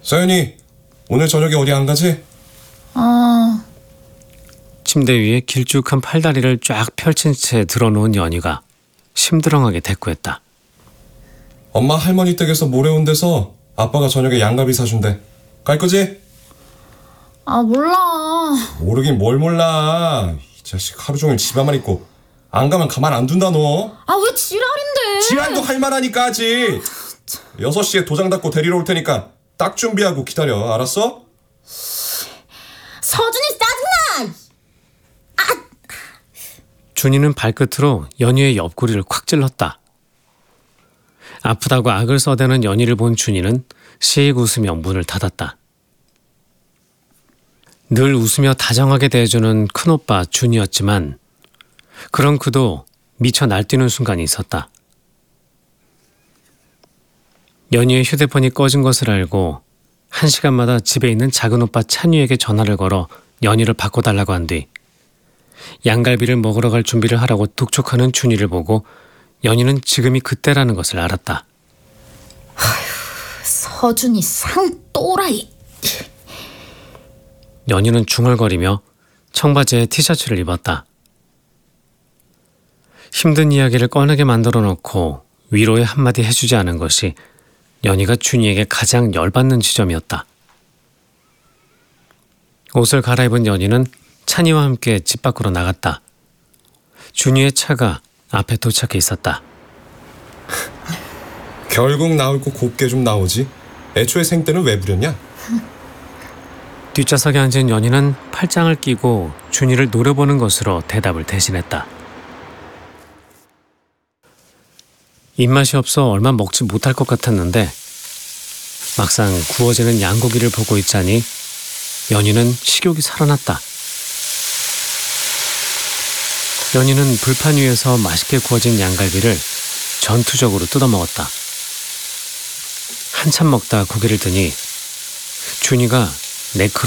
서연이, 오늘 저녁에 어디 안 가지? 침대 위에 길쭉한 팔다리를 쫙 펼친 채 들어놓은 연희가 심드렁하게 대꾸했다. 엄마 할머니 댁에서 모레 온대서 아빠가 저녁에 양갈비 사준대. 갈 거지? 몰라. 모르긴 뭘 몰라. 이 자식 하루 종일 집에만 있고 안 가면 가만 안 둔다 너. 왜 지랄인데? 지랄도 할 만하니까 하지. 6시에 도장 닫고 데리러 올 테니까 딱 준비하고 기다려. 알았어? 서준이 짜증나! 준이는 발끝으로 연희의 옆구리를 콱 찔렀다. 아프다고 악을 써대는 연희를 본 준이는 씩 웃으며 문을 닫았다. 늘 웃으며 다정하게 대해주는 큰오빠 준이었지만 그런 그도 미쳐 날뛰는 순간이 있었다. 연희의 휴대폰이 꺼진 것을 알고 1시간마다 집에 있는 작은 오빠 찬유에게 전화를 걸어 연희를 바꿔달라고 한 뒤 양갈비를 먹으러 갈 준비를 하라고 독촉하는 준이를 보고 연희는 지금이 그때라는 것을 알았다. 서준이 상또라이. 연희는 중얼거리며 청바지에 티셔츠를 입었다. 힘든 이야기를 꺼내게 만들어 놓고 위로의 한마디 해주지 않은 것이 연희가 준이에게 가장 열받는 지점이었다. 옷을 갈아입은 연희는 찬이와 함께 집 밖으로 나갔다. 준이의 차가 앞에 도착해 있었다. 결국 나올 거 곱게 좀 나오지. 애초에 생때는 왜 부렸냐? 뒷좌석에 앉은 연희는 팔짱을 끼고 준이를 노려보는 것으로 대답을 대신했다. 입맛이 없어 얼마 먹지 못할 것 같았는데 막상 구워지는 양고기를 보고 있자니 연희는 식욕이 살아났다. 연희는 불판 위에서 맛있게 구워진 양갈비를 전투적으로 뜯어먹었다. 한참 먹다 고개를 드니 준이가 네크로